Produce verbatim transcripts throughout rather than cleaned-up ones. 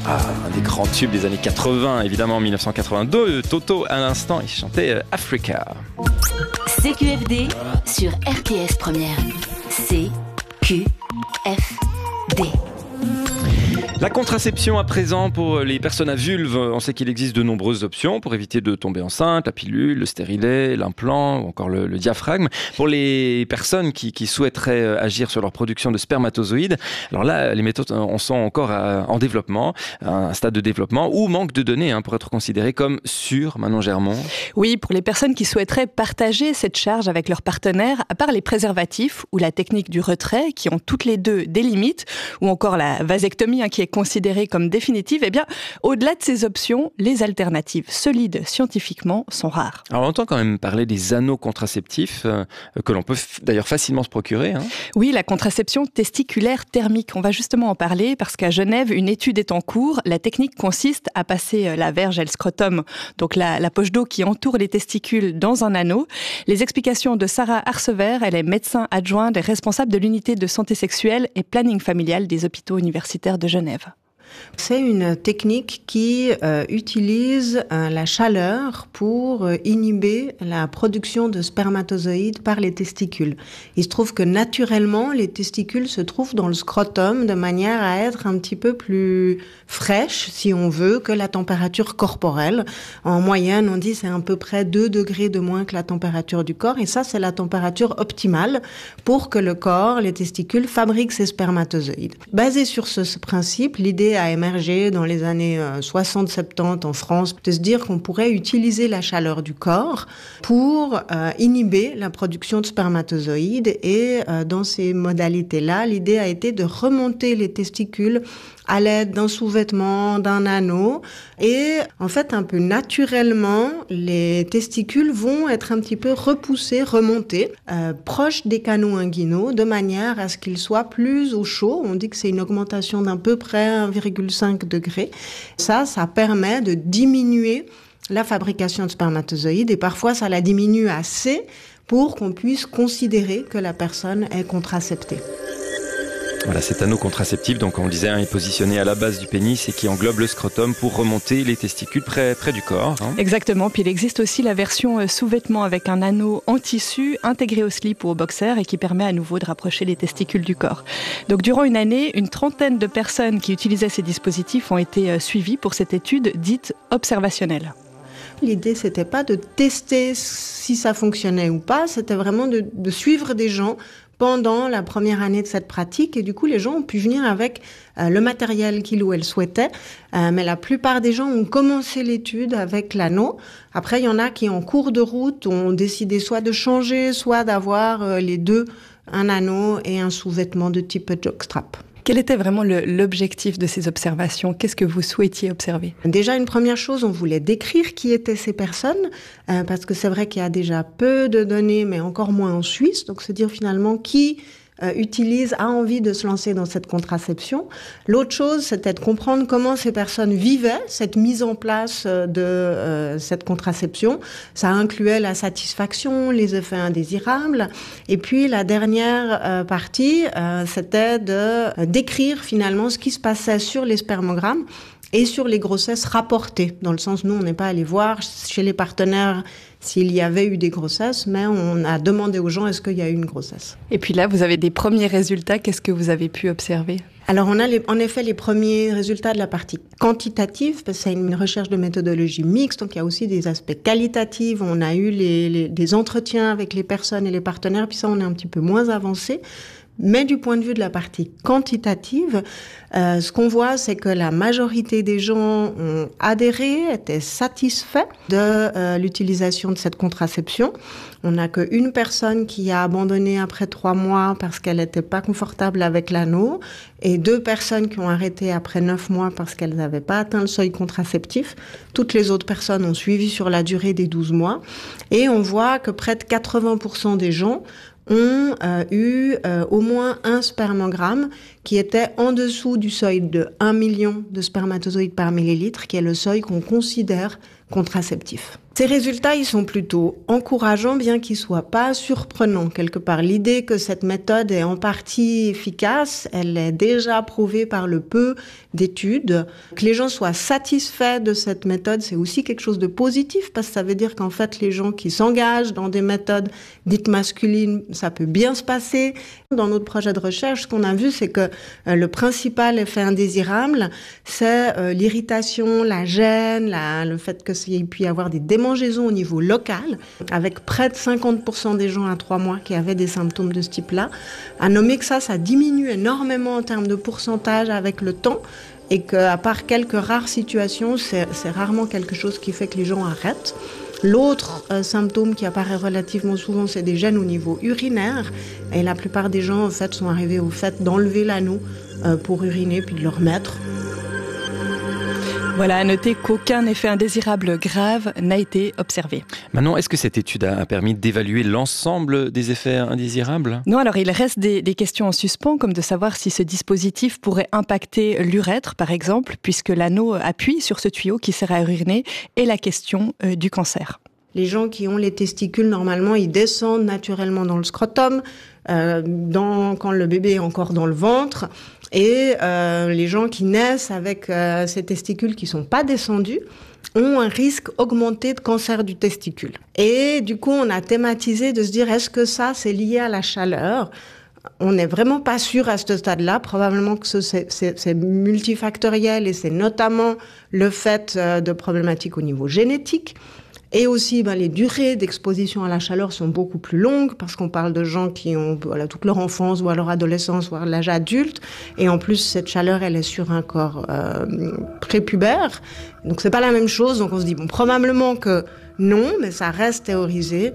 Ah, un des grands tubes des années quatre-vingts, évidemment en dix-neuf cent quatre-vingt-deux. Toto, à l'instant, il chantait euh, Africa. C Q F D sur R T S Première. C Q F D. La contraception à présent pour les personnes à vulve, on sait qu'il existe de nombreuses options pour éviter de tomber enceinte, la pilule, le stérilet, l'implant ou encore le, le diaphragme. Pour les personnes qui, qui souhaiteraient agir sur leur production de spermatozoïdes, alors là, les méthodes en sont encore à, en développement, à un stade de développement ou manque de données hein, pour être considérées comme sûres, Manon Germont. Oui, pour les personnes qui souhaiteraient partager cette charge avec leur partenaire, à part les préservatifs ou la technique du retrait, qui ont toutes les deux des limites, ou encore la vasectomie hein, qui est considérée comme définitive, eh bien, au-delà de ces options, les alternatives solides scientifiquement sont rares. Alors, on entend quand même parler des anneaux contraceptifs euh, que l'on peut f- d'ailleurs facilement se procurer. Hein. Oui, la contraception testiculaire thermique. On va justement en parler parce qu'à Genève, une étude est en cours. La technique consiste à passer la verge et le scrotum, donc la, la poche d'eau qui entoure les testicules, dans un anneau. Les explications de Sarah Arsever, elle est médecin adjointe et responsable de l'unité de santé sexuelle et planning familial des hôpitaux universitaires de Genève. C'est une technique qui euh, utilise euh, la chaleur pour euh, inhiber la production de spermatozoïdes par les testicules. Il se trouve que naturellement, les testicules se trouvent dans le scrotum de manière à être un petit peu plus fraîches, si on veut, que la température corporelle. En moyenne, on dit c'est à peu près deux degrés de moins que la température du corps. Et ça, c'est la température optimale pour que le corps, les testicules, fabriquent ces spermatozoïdes. Basé sur ce, ce principe, l'idée a émergé dans les années soixante soixante-dix en France, de se dire qu'on pourrait utiliser la chaleur du corps pour euh, inhiber la production de spermatozoïdes. Et euh, dans ces modalités-là, l'idée a été de remonter les testicules à l'aide d'un sous-vêtement, d'un anneau. Et en fait, un peu naturellement, les testicules vont être un petit peu repoussés, remontés, euh, proches des canaux inguinaux, de manière à ce qu'ils soient plus au chaud. On dit que c'est une augmentation d'à peu près un virgule cinq degré. Ça, ça permet de diminuer la fabrication de spermatozoïdes et parfois, ça la diminue assez pour qu'on puisse considérer que la personne est contraceptée. Voilà, cet anneau contraceptif, donc on le disait, hein, est positionné à la base du pénis et qui englobe le scrotum pour remonter les testicules près, près du corps. Hein. Exactement, puis il existe aussi la version sous-vêtement avec un anneau en tissu intégré au slip ou au boxer et qui permet à nouveau de rapprocher les testicules du corps. Donc durant une année, une trentaine de personnes qui utilisaient ces dispositifs ont été suivies pour cette étude dite observationnelle. L'idée, c'était pas de tester si ça fonctionnait ou pas, c'était vraiment de, de suivre des gens pendant la première année de cette pratique. Et du coup, les gens ont pu venir avec euh, le matériel qu'ils ou elles souhaitaient. Euh, mais la plupart des gens ont commencé l'étude avec l'anneau. Après, il y en a qui, en cours de route, ont décidé soit de changer, soit d'avoir euh, les deux, un anneau et un sous-vêtement de type jockstrap. Quel était vraiment le, l'objectif de ces observations ? Qu'est-ce que vous souhaitiez observer ? Déjà, une première chose, on voulait décrire qui étaient ces personnes, euh, parce que c'est vrai qu'il y a déjà peu de données, mais encore moins en Suisse. Donc, se dire finalement qui euh, utilise, a envie de se lancer dans cette contraception. L'autre chose, c'était de comprendre comment ces personnes vivaient cette mise en place de euh, cette contraception. Ça incluait la satisfaction, les effets indésirables. Et puis, la dernière euh, partie, euh, c'était de euh, décrire finalement ce qui se passait sur les spermogrammes et sur les grossesses rapportées. Dans le sens, nous, on n'est pas allé voir chez les partenaires s'il y avait eu des grossesses, mais on a demandé aux gens est-ce qu'il y a eu une grossesse. Et puis là, vous avez des premiers résultats. Qu'est-ce que vous avez pu observer ? Alors, on a les, en effet les premiers résultats de la partie quantitative, parce que c'est une recherche de méthodologie mixte, donc il y a aussi des aspects qualitatifs. On a eu les, les, des entretiens avec les personnes et les partenaires, puis ça, on est un petit peu moins avancé. Mais du point de vue de la partie quantitative, euh, ce qu'on voit, c'est que la majorité des gens ont adhéré, étaient satisfaits de euh, l'utilisation de cette contraception. On n'a qu'une personne qui a abandonné après trois mois parce qu'elle n'était pas confortable avec l'anneau, et deux personnes qui ont arrêté après neuf mois parce qu'elles n'avaient pas atteint le seuil contraceptif. Toutes les autres personnes ont suivi sur la durée des douze mois. Et on voit que près de quatre-vingts pour cent des gens ont euh, eu euh, au moins un spermogramme qui était en dessous du seuil de un million de spermatozoïdes par millilitre, qui est le seuil qu'on considère contraceptif. Ces résultats, ils sont plutôt encourageants, bien qu'ils soient pas surprenants. Quelque part, l'idée que cette méthode est en partie efficace, elle est déjà prouvée par le peu d'études. Que les gens soient satisfaits de cette méthode, c'est aussi quelque chose de positif, parce que ça veut dire qu'en fait, les gens qui s'engagent dans des méthodes dites masculines, ça peut bien se passer. Dans notre projet de recherche, ce qu'on a vu, c'est que euh, le principal effet indésirable, c'est euh, l'irritation, la gêne, la, le fait qu'il puisse y avoir des démangeaisons au niveau local, avec près de cinquante pour cent des gens à trois mois qui avaient des symptômes de ce type-là. À nommer que ça, ça diminue énormément en termes de pourcentage avec le temps, et qu'à part quelques rares situations, c'est, c'est rarement quelque chose qui fait que les gens arrêtent. L'autre euh, symptôme qui apparaît relativement souvent, c'est des gènes au niveau urinaire. Et la plupart des gens, en fait, sont arrivés au fait d'enlever l'anneau euh, pour uriner, puis de le remettre. Voilà, à noter qu'aucun effet indésirable grave n'a été observé. Manon, est-ce que cette étude a permis d'évaluer l'ensemble des effets indésirables ? Non, alors il reste des, des questions en suspens, comme de savoir si ce dispositif pourrait impacter l'urètre, par exemple, puisque l'anneau appuie sur ce tuyau qui sert à uriner, et la question euh, du cancer. Les gens qui ont les testicules, normalement, ils descendent naturellement dans le scrotum, euh, dans, quand le bébé est encore dans le ventre. Et euh, les gens qui naissent avec euh, ces testicules qui sont pas descendus ont un risque augmenté de cancer du testicule. Et du coup, on a thématisé de se dire, est-ce que ça, c'est lié à la chaleur ? On n'est vraiment pas sûr à ce stade-là. Probablement que ce, c'est, c'est, c'est multifactoriel, et c'est notamment le fait euh, de problématiques au niveau génétique. Et aussi, ben, les durées d'exposition à la chaleur sont beaucoup plus longues, parce qu'on parle de gens qui ont voilà, toute leur enfance, voire leur adolescence, voire l'âge adulte. Et en plus, cette chaleur, elle est sur un corps euh, prépubère. Donc, c'est pas la même chose. Donc, on se dit, bon, probablement que non, mais ça reste théorisé.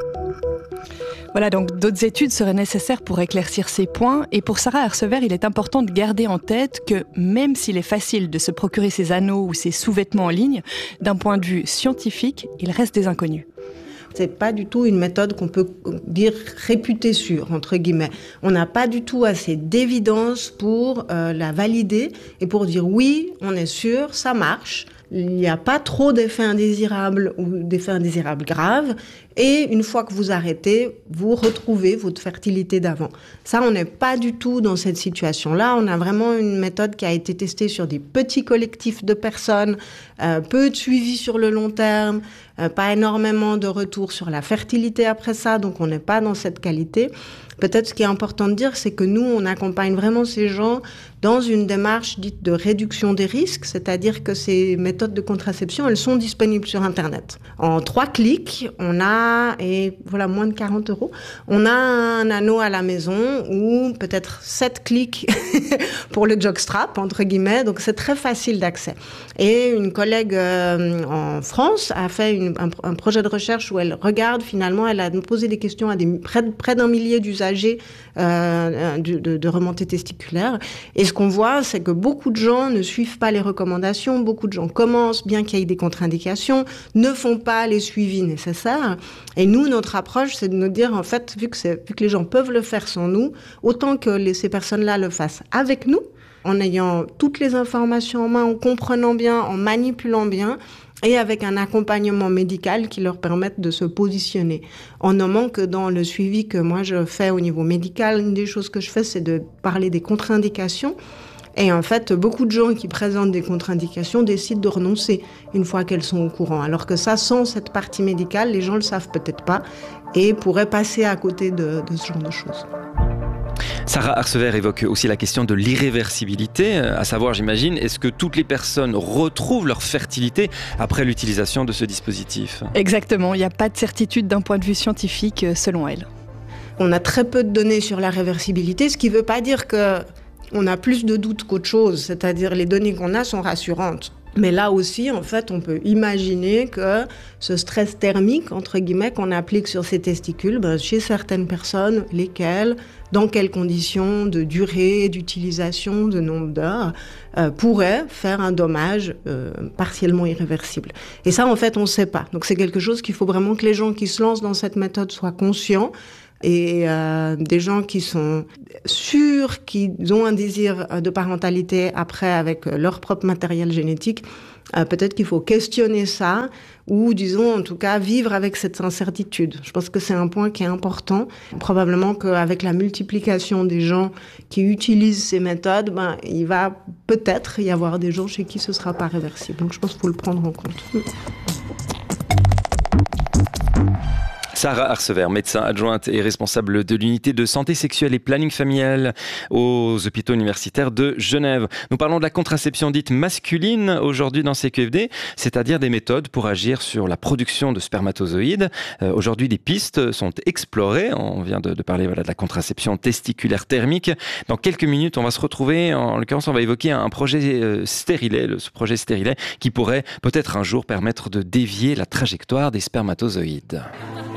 Voilà, donc d'autres études seraient nécessaires pour éclaircir ces points. Et pour Sarah Arsever, il est important de garder en tête que même s'il est facile de se procurer ces anneaux ou ces sous-vêtements en ligne, d'un point de vue scientifique, il reste des inconnus. C'est pas du tout une méthode qu'on peut dire réputée sûre, entre guillemets. On n'a pas du tout assez d'évidence pour euh, la valider et pour dire oui, on est sûr, ça marche. Il n'y a pas trop d'effets indésirables ou d'effets indésirables graves. Et une fois que vous arrêtez, vous retrouvez votre fertilité d'avant. Ça, on n'est pas du tout dans cette situation-là. On a vraiment une méthode qui a été testée sur des petits collectifs de personnes, euh, peu de suivi sur le long terme, euh, pas énormément de retours sur la fertilité après ça. Donc, on n'est pas dans cette qualité. Peut-être ce qui est important de dire, c'est que nous, on accompagne vraiment ces gens dans une démarche dite de réduction des risques, c'est-à-dire que ces méthodes de contraception, elles sont disponibles sur Internet. En trois clics, on a, et voilà, moins de quarante euros, on a un anneau à la maison ou peut-être sept clics pour le jockstrap, entre guillemets, donc c'est très facile d'accès. Et une collègue euh, en France a fait une, un, un projet de recherche où elle regarde, finalement, elle a posé des questions à des, près, près d'un millier d'usagers euh, de, de, de remontée testiculaire. Et ce qu'on voit, c'est que beaucoup de gens ne suivent pas les recommandations, beaucoup de gens commencent, bien qu'il y ait des contre-indications, ne font pas les suivis nécessaires. Et nous, notre approche, c'est de nous dire, en fait, vu que, c'est, vu que les gens peuvent le faire sans nous, autant que les, ces personnes-là le fassent avec nous, en ayant toutes les informations en main, en comprenant bien, en manipulant bien, et avec un accompagnement médical qui leur permette de se positionner. En nommant que dans le suivi que moi je fais au niveau médical, une des choses que je fais, c'est de parler des contre-indications. Et en fait, beaucoup de gens qui présentent des contre-indications décident de renoncer une fois qu'elles sont au courant. Alors que ça, sans cette partie médicale, les gens le savent peut-être pas et pourraient passer à côté de, de ce genre de choses. Sarah Arsever évoque aussi la question de l'irréversibilité, à savoir, j'imagine, est-ce que toutes les personnes retrouvent leur fertilité après l'utilisation de ce dispositif ? Exactement, il n'y a pas de certitude d'un point de vue scientifique, selon elle. On a très peu de données sur la réversibilité, ce qui ne veut pas dire qu'on a plus de doutes qu'autre chose, c'est-à-dire les données qu'on a sont rassurantes. Mais là aussi, en fait, on peut imaginer que ce stress thermique, entre guillemets, qu'on applique sur ces testicules, ben, chez certaines personnes, lesquelles, dans quelles conditions de durée, d'utilisation, de nombre d'heures, euh, pourrait faire un dommage euh, partiellement irréversible. Et ça, en fait, on ne sait pas. Donc c'est quelque chose qu'il faut vraiment que les gens qui se lancent dans cette méthode soient conscients. et euh, des gens qui sont sûrs qu'ils ont un désir de parentalité après avec leur propre matériel génétique, euh, peut-être qu'il faut questionner ça ou, disons, en tout cas, vivre avec cette incertitude. Je pense que c'est un point qui est important. Probablement qu'avec la multiplication des gens qui utilisent ces méthodes, ben, il va peut-être y avoir des gens chez qui ce ne sera pas réversible. Donc je pense qu'il faut le prendre en compte. Sarah Arsever, médecin adjointe et responsable de l'unité de santé sexuelle et planning familial aux hôpitaux universitaires de Genève. Nous parlons de la contraception dite masculine aujourd'hui dans C Q F D, c'est-à-dire des méthodes pour agir sur la production de spermatozoïdes. Euh, aujourd'hui, des pistes sont explorées. On vient de, de parler voilà, de la contraception testiculaire thermique. Dans quelques minutes, on va se retrouver. En l'occurrence, on va évoquer un projet euh, stérilet, le, ce projet stérilet qui pourrait peut-être un jour permettre de dévier la trajectoire des spermatozoïdes.